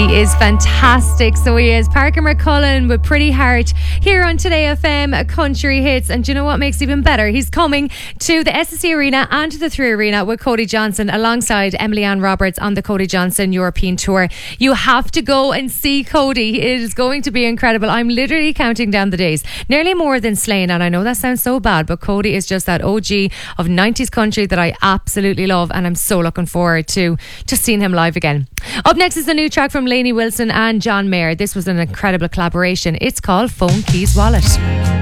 He is fantastic, so he is. Parker McCullen with Pretty Heart here on Today FM Country Hits. And do you know what makes it even better? He's coming to the SSE Arena and to the 3 Arena with Cody Johnson alongside Emily Ann Roberts on the Cody Johnson European Tour. You have to go and see Cody. It is going to be incredible. I'm literally counting down the days. Nearly more than Slane, and I know that sounds so bad, but Cody is just that OG of 90s country that I absolutely love, and I'm so looking forward to just seeing him live again. Up next is a new track from Lainey Wilson and John Mayer. This was an incredible collaboration. It's called Phone Keys Wallet.